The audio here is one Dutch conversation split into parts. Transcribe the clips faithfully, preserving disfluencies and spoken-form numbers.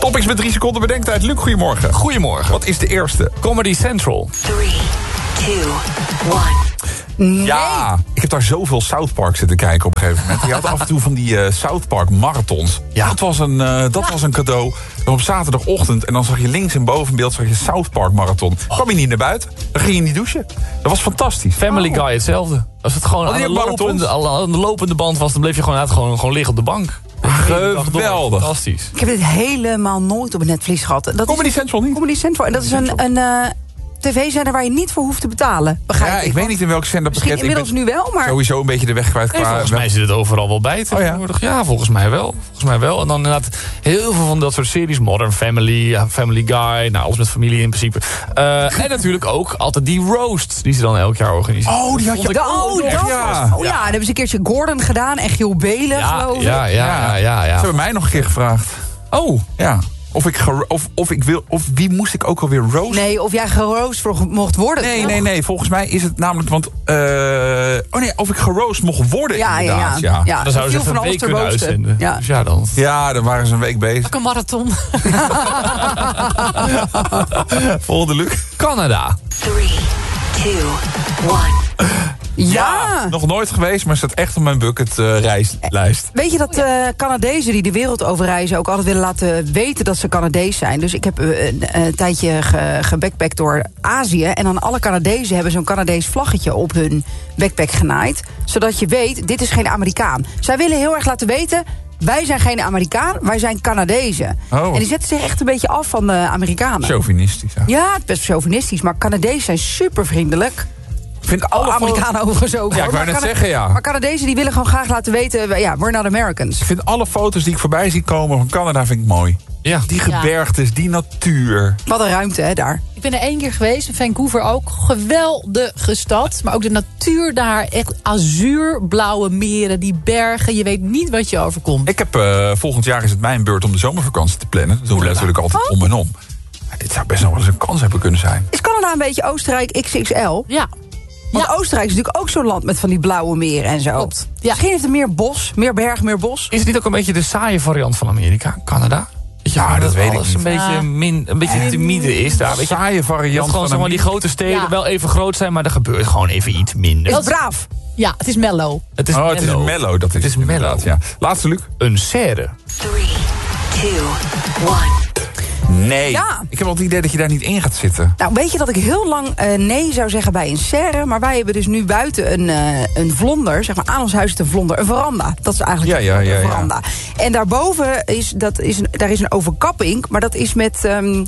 Topics met drie seconden bedenktijd. Luc, goedemorgen. Goedemorgen. Wat is de eerste? Comedy Central. three, two, one. Nee. Ja, ik heb daar zoveel South Park zitten kijken op een gegeven moment. Je had af en toe van die uh, South Park marathons. Ja. Dat was een, uh, dat ja. was een cadeau. Dan op zaterdagochtend en dan zag je links in bovenbeeld zag je South Park marathon. Oh. Kwam je niet naar buiten, dan ging je niet douchen. Dat was fantastisch. Family oh. Guy hetzelfde. Als het gewoon aan de, lopende, aan de lopende band was, dan bleef je gewoon uit gewoon, gewoon liggen op de bank. Geweldig. Fantastisch. Ik heb dit helemaal nooit op het netvlies gehad. Dat Comedy is, Central niet? Comedy Central. En dat Comedy is een, een uh, tv-zender waar je niet voor hoeft te betalen. Begrijp ja, ik, ik weet niet in welke zender Misschien pakket. inmiddels nu wel, maar... Sowieso een beetje de weg kwijt. Nee, qua volgens wel... mij zit het overal wel bij tegenwoordig. Oh ja? ja, volgens mij wel. Volgens mij wel. En dan inderdaad heel veel van dat soort series. Modern Family, Family Guy. Nou, alles met familie in principe. Uh, en natuurlijk ook altijd die roasts die ze dan elk jaar organiseren. Oh, die had je... Oh, dat was... Ja. Oh ja, dan hebben ze een keertje Gordon gedaan en Giel Belen, ja, geloof ik. Ja, ja, ja, ja, ja. Ze hebben mij nog een keer gevraagd. Oh. Ja. Of ik, gero- of, of ik wil, of wie moest ik ook alweer roosten? Nee, of jij geroost voor, mocht worden. Nee, toch? nee, nee. Volgens mij is het namelijk, want... Uh, oh nee, of ik geroost mocht worden Ja, ja, inderdaad. ja. Ja. ja. Dan zouden ze even een week kunnen uitzenden. Ja. Dus ja, dan... Ja, dan waren ze een week bezig. Ook een marathon. Volgende, Luc. Canada. three, two, one. Ja. Nog nooit geweest, maar staat echt op mijn bucketlijst. Weet je dat uh, Canadezen die de wereld overreizen ook altijd willen laten weten dat ze Canadees zijn? Dus ik heb uh, een, een tijdje ge, gebackpackt door Azië. En dan alle Canadezen hebben zo'n Canadees vlaggetje op hun backpack genaaid. Zodat je weet, dit is geen Amerikaan. Zij willen heel erg laten weten, wij zijn geen Amerikaan, wij zijn Canadezen. Oh. En die zetten zich echt een beetje af van de Amerikanen. Chauvinistisch. Ja. Ja, het is best chauvinistisch, maar Canadezen zijn super vriendelijk. Ik vind Alle alle Amerikanen overigens ook. Ja, hoor. ik wou Maar net Cana- zeggen, ja. Maar Canadezen die willen gewoon graag laten weten, ja, we're not Americans. Ik vind alle foto's die ik voorbij zie komen van Canada vind ik mooi. Ja. Die gebergtes, die natuur. Wat een ruimte, hè, daar. Ik ben er één keer geweest, in Vancouver ook. Geweldige stad, maar ook de natuur daar. Echt azuurblauwe meren, die bergen. Je weet niet wat je overkomt. Ik heb, uh, volgend jaar is het mijn beurt om de zomervakantie te plannen. Dat doen we natuurlijk altijd om en om. Maar dit zou best nog wel eens een kans hebben kunnen zijn. Is Canada een beetje Oostenrijk X X L? Ja. Want Ja. Oostenrijk is natuurlijk ook zo'n land met van die blauwe meren en zo. Klopt. Ja. Misschien heeft het meer bos, meer berg, meer bos. Is het niet ook een beetje de saaie variant van Amerika, Canada? Weet je, Ja, dat weet ik alles niet. een beetje, Ja. min, een beetje timide is daar. Weet je, Saaie dat variant gewoon van zeg maar, die Amerika. grote steden Ja. wel even groot zijn, maar er gebeurt gewoon even iets minder. Is het braaf? Ja, het is mellow. Het is Oh, het is mellow. mellow. Dat is Het is het inderdaad, mellow. ja. Laatste, Luc. Een serre. three, two, one. Nee. Ja. Ik heb wel het idee dat je daar niet in gaat zitten. Nou, weet je dat ik heel lang uh, nee zou zeggen bij een serre. Maar wij hebben dus nu buiten een, uh, een vlonder. Zeg maar aan ons huis is een vlonder. Een veranda. Dat is eigenlijk Ja, ja, ja, een ja. veranda. En daarboven is, dat is, een, daar is een overkapping. Maar dat is met um,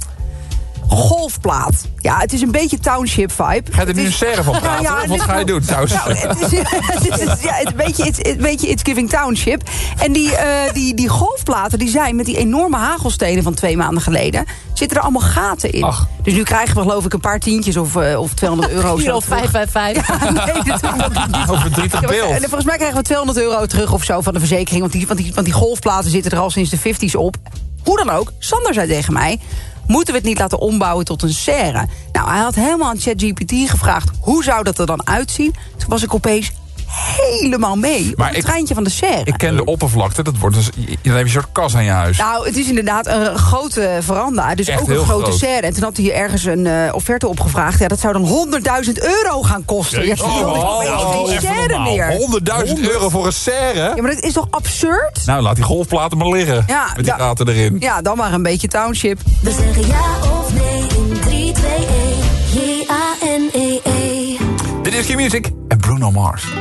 golfplaat. Ja, het is een beetje township vibe. Ga je er Het nu een is- serre van praten? Ja, ja, of het wat is ga je wel- doen trouwens? Nou, het is, het is, ja, het, weet je, het, het, weet je, it's giving township. En die, uh, die, die golfplaten die zijn met die enorme hagelstenen van twee maanden geleden, zitten er allemaal gaten in. Ach. Dus nu krijgen we geloof ik een paar tientjes of, uh, of tweehonderd euro. Hier zo al terug. vijf vijf vijf. Ja, nee, natuurlijk niet. Over drie Ja, maar- beeld. en volgens mij krijgen we tweehonderd euro terug of zo van de verzekering. Want die, want die, want die golfplaten zitten er al sinds de vijftiger op. Hoe dan ook, Sander zei tegen mij, moeten we het niet laten ombouwen tot een serre? Nou, hij had helemaal aan ChatGPT gevraagd, hoe zou dat er dan uitzien? Toen was ik opeens helemaal mee Maar op het ik- treintje van de serre. Ik ken de oppervlakte. Dat wordt dus, dan heb je een soort kas aan je huis. Nou, het is inderdaad een grote veranda. Dus Echt ook een heel grote groot. serre. En toen had hij ergens een uh, offerte opgevraagd. Ja, dat zou dan honderdduizend euro gaan kosten. Ja, Jeetje. je wil Oh, opeens oh, geen even serre normaal. meer. honderdduizend euro voor een serre? Ja, maar dat is toch absurd? Nou, laat die golfplaten maar liggen. Ja, met die da- gaten erin. Ja, dan maar een beetje township. We zeggen ja of nee in drie, twee, één. J A N E E. Dit is Q-Music en Bruno Mars.